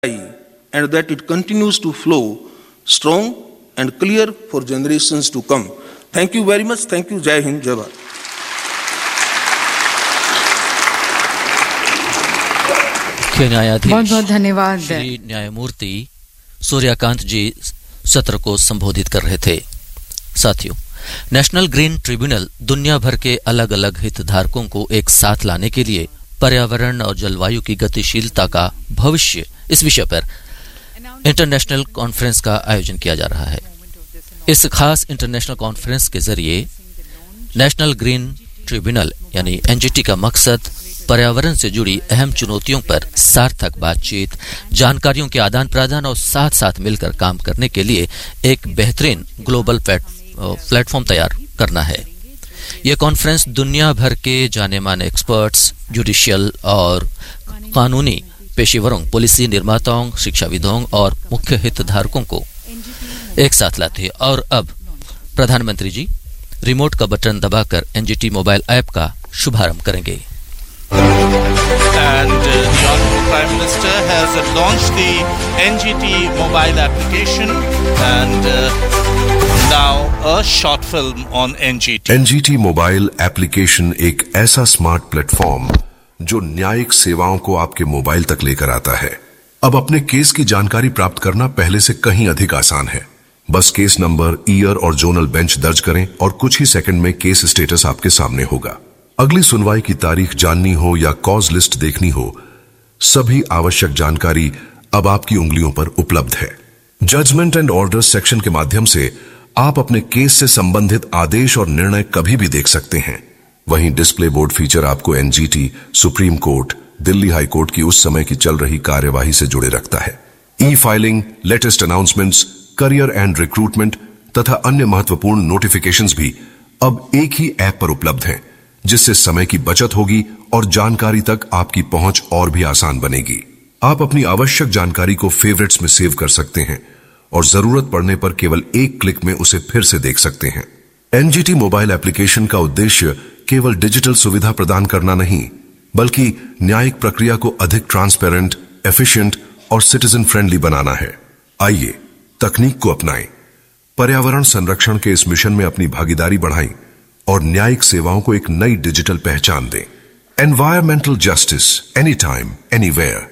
and that it continues to flow strong and clear for generations to come. Thank you very much. Thank you. Jai Hind, Jai Bharat. मुख्य न्यायाधीश बहुत बहुत धन्यवाद श्री न्यायमूर्ति सूर्यकांत जी सत्र को संबोधित कर रहे थे। साथियों, नेशनल ग्रीन ट्रिब्यूनल दुनिया भर के अलग अलग हितधारकों को एक साथ लाने के लिए पर्यावरण और जलवायु की गतिशीलता का भविष्य इस विषय पर इंटरनेशनल कॉन्फ्रेंस का आयोजन किया जा रहा है। इस खास इंटरनेशनल कॉन्फ्रेंस के जरिए नेशनल ग्रीन ट्रिब्यूनल यानी एनजीटी का मकसद पर्यावरण से जुड़ी अहम चुनौतियों पर सार्थक बातचीत, जानकारियों के आदान प्रदान और साथ साथ मिलकर काम करने के लिए एक बेहतरीन ग्लोबल प्लेटफॉर्म तैयार करना है। यह कॉन्फ्रेंस दुनिया भर के जाने माने एक्सपर्ट्स, जुडिशियल और कानूनी पेशेवरों, पॉलिसी निर्माताओं, शिक्षाविदों और मुख्य हितधारकों को एक साथ लाती है। और अब प्रधानमंत्री जी रिमोट का बटन दबाकर एनजीटी मोबाइल ऐप का शुभारंभ करेंगे। And the Honorable Prime Minister has launched the NGT mobile application and now a short film on NGT. NGT mobile application एक ऐसा स्मार्ट प्लेटफॉर्म जो न्यायिक सेवाओं को आपके मोबाइल तक लेकर आता है। अब अपने केस की जानकारी प्राप्त करना पहले से कहीं अधिक आसान है। बस केस नंबर, ईयर और जोनल बेंच दर्ज करें और कुछ ही सेकंड में केस स्टेटस आपके सामने होगा। अगली सुनवाई की तारीख जाननी हो या कॉज लिस्ट देखनी हो, सभी आवश्यक जानकारी अब आपकी उंगलियों पर उपलब्ध है। जजमेंट एंड ऑर्डर सेक्शन के माध्यम से आप अपने केस से संबंधित आदेश और निर्णय कभी भी देख सकते हैं। वहीं डिस्प्ले बोर्ड फीचर आपको NGT, supreme court, Delhi high court की उस समय की चल रही कार्यवाही से जुड़े रखता है। ई filing, latest announcements, career and recruitment तथा अन्य महत्वपूर्ण नोटिफिकेशंस भी अब एक ही ऐप पर उपलब्ध हैं, जिससे समय की बचत होगी और जानकारी तक आपकी पहुंच और भी आसान बनेगी। आप अपनी आवश्यक जानकारी को फेवरेट्स में सेव कर सकते हैं और जरूरत पड़ने पर केवल एक क्लिक में उसे फिर से देख सकते हैं। एनजीटी मोबाइल एप्लीकेशन का उद्देश्य केवल डिजिटल सुविधा प्रदान करना नहीं, बल्कि न्यायिक प्रक्रिया को अधिक ट्रांसपेरेंट, एफिशिएंट और सिटीजन फ्रेंडली बनाना है। आइए तकनीक को अपनाएं, पर्यावरण संरक्षण के इस मिशन में अपनी भागीदारी बढ़ाएं और न्यायिक सेवाओं को एक नई डिजिटल पहचान दें। Environmental justice, any time, anywhere.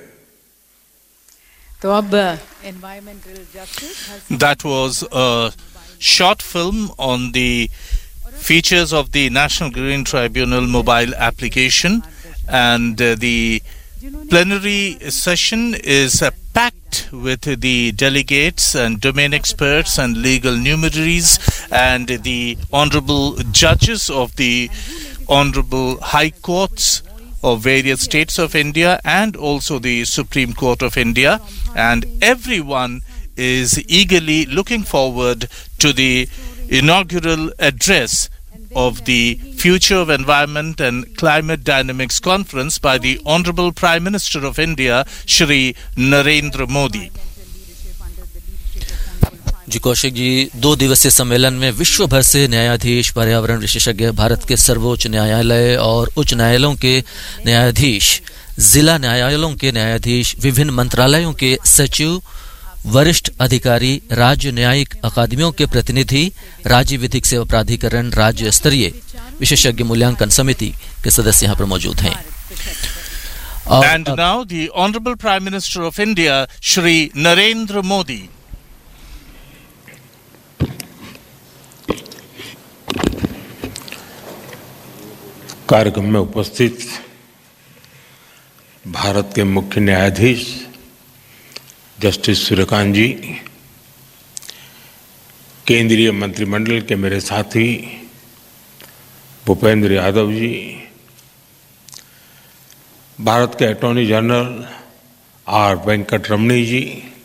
तो अब environmental justice, That was a short film on the features of the National Green Tribunal mobile application, and the plenary session is packed with the delegates and domain experts and legal luminaries and the honorable judges of the honorable high courts of various states of India and also the Supreme Court of India, and everyone is eagerly looking forward to the inaugural address of the Future of Environment and Climate Dynamics Conference by the Honorable Prime Minister of India, Shri Narendra Modi. जी कौशिक जी, 2 दिवसीय सम्मेलन में विश्व भर से न्यायाधीश, पर्यावरण विशेषज्ञ, भारत के सर्वोच्च न्यायालय और उच्च न्यायालयों के न्यायाधीश, जिला न्यायालयों के न्यायाधीश, विभिन्न मंत्रालयों के सचिव, वरिष्ठ अधिकारी, राज्य न्यायिक अकादमियों के प्रतिनिधि, राज्य विधिक सेवा प्राधिकरण, राज्य स्तरीय विशेषज्ञ मूल्यांकन समिति के सदस्य यहाँ पर मौजूद हैं। And now the Honorable Prime Minister of India, Shri Narendra Modi. कार्यक्रम में उपस्थित भारत के मुख्य न्यायाधीश जस्टिस सूर्यकांत जी, केंद्रीय मंत्रिमंडल के मेरे साथी भूपेंद्र यादव जी, भारत के अटॉर्नी जनरल आर वेंकटरमणी जी,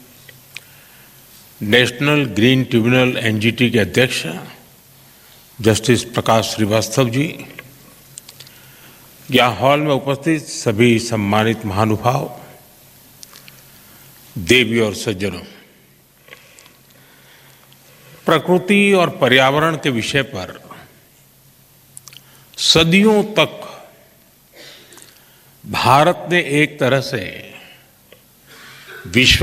नेशनल ग्रीन ट्रिब्यूनल एनजीटी के अध्यक्ष जस्टिस प्रकाश श्रीवास्तव जी, यहाँ हॉल में उपस्थित सभी सम्मानित महानुभाव, देवी और सज्जनों, प्रकृति और पर्यावरण के विषय पर सदियों तक भारत ने एक तरह से विश्व